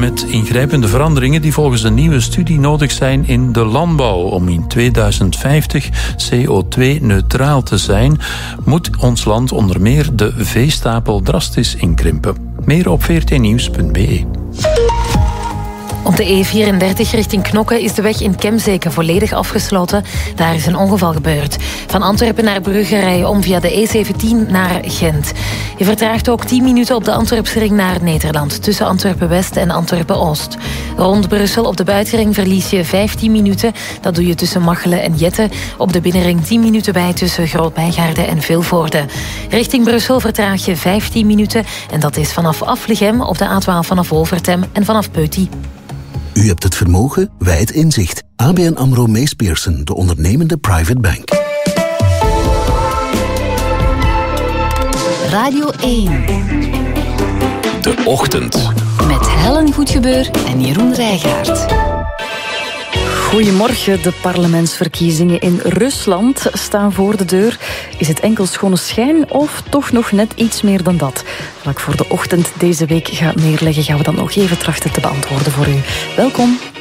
met ingrijpende veranderingen die volgens een nieuwe studie nodig zijn in de landbouw. Om in 2050 CO2-neutraal te zijn, moet ons land onder meer de veestapel drastisch inkrimpen. Meer op vrtnieuws.be. Op de E34 richting Knokke is de weg in Kemzeke volledig afgesloten. Daar is een ongeval gebeurd. Van Antwerpen naar Brugge rij je om via de E17 naar Gent. Je vertraagt ook 10 minuten op de Antwerpsring naar Nederland, tussen Antwerpen-West en Antwerpen-Oost. Rond Brussel op de buitenring verlies je 15 minuten. Dat doe je tussen Machelen en Jette. Op de binnenring 10 minuten bij tussen Groot-Bijgaarde en Vilvoorde. Richting Brussel vertraag je 15 minuten. En dat is vanaf Aflegem, op de A12 vanaf Overtem en vanaf Peuty. U hebt het vermogen, wij het inzicht. ABN AMRO Mees Pierson, de ondernemende private bank. Radio 1. De Ochtend. Met Helen Goedgebeur en Jeroen Rijgaard. Goedemorgen, de parlementsverkiezingen in Rusland staan voor de deur. Is het enkel schone schijn of toch nog net iets meer dan dat? Vlak voor de ochtend deze week gaat neerleggen, gaan we dat nog even trachten te beantwoorden voor u. Welkom.